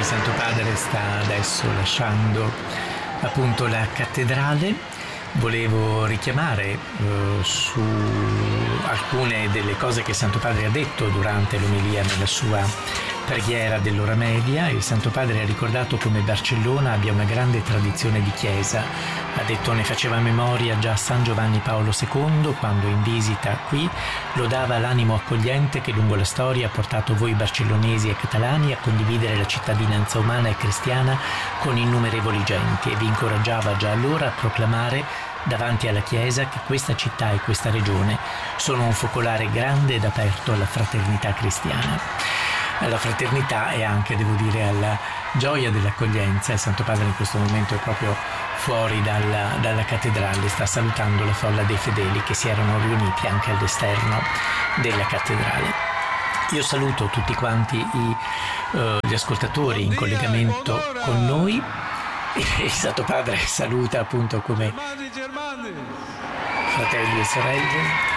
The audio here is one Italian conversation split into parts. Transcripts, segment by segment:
Santo Padre sta adesso lasciando appunto la cattedrale. Volevo richiamare su alcune delle cose che il Santo Padre ha detto durante l'omelia nella sua preghiera dell'ora media. Il Santo Padre ha ricordato come Barcellona abbia una grande tradizione di chiesa. Ha detto: ne faceva memoria già San Giovanni Paolo II quando in visita qui lodava l'animo accogliente che lungo la storia ha portato voi barcellonesi e catalani a condividere la cittadinanza umana e cristiana con innumerevoli genti, e vi incoraggiava già allora a proclamare davanti alla Chiesa che questa città e questa regione sono un focolare grande ed aperto alla fraternità cristiana. Alla fraternità e anche, devo dire, alla gioia dell'accoglienza. Il Santo Padre in questo momento è proprio fuori dalla cattedrale, sta salutando la folla dei fedeli che si erano riuniti anche all'esterno della cattedrale. Io saluto tutti quanti gli ascoltatori in collegamento con noi. Il Santo Padre saluta appunto come fratelli e sorelle.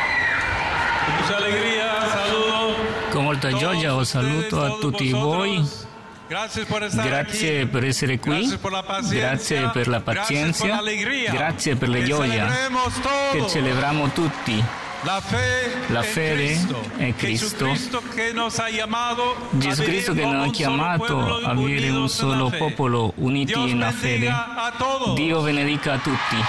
Con molta gioia un saluto a tutti voi. Grazie per essere qui, grazie per la pazienza, grazie per la gioia che celebriamo tutti. La fede è Cristo, Gesù Cristo che nos ha chiamato a avere un solo popolo uniti nella fede. Dio benedica a tutti.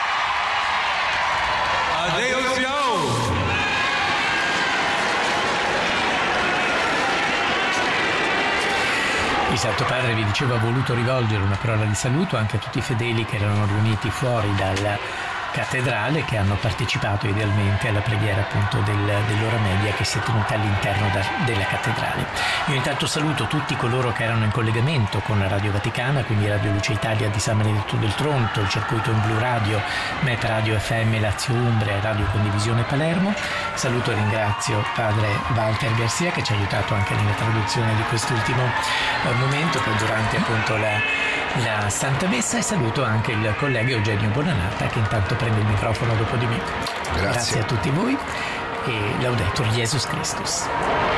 Il Santo Padre, vi dicevo, ha voluto rivolgere una parola di saluto anche a tutti i fedeli che erano riuniti fuori dalla cattedrale, che hanno partecipato idealmente alla preghiera appunto dell'ora media che si è tenuta all'interno della cattedrale. Io intanto saluto tutti coloro che erano in collegamento con la Radio Vaticana, quindi Radio Luce Italia di San Benedetto del Tronto, il circuito in Blu Radio, MEP Radio FM Lazio Umbria e Radio Condivisione Palermo. Saluto e ringrazio Padre Walter Garcia che ci ha aiutato anche nella traduzione di quest'ultimo momento durante appunto la Santa Messa, e saluto anche il collega Eugenio Bonanata che intanto prende il microfono dopo di me. Grazie a tutti voi e Laudetur Jesus Christus.